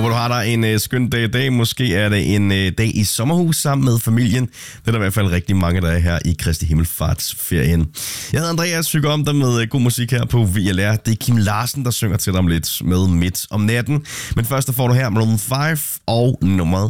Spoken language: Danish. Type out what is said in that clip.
Håber, du har dig en skøn dag i dag. Måske er det en dag i sommerhus sammen med familien. Det er der i hvert fald rigtig mange, der er her i Kristi Himmelfartsferien. Jeg hedder Andreas, synger om dig med god musik her på VLR. Det er Kim Larsen, der synger til dig om lidt med Midt om natten. Men først der får du her Maroon 5 og nummeret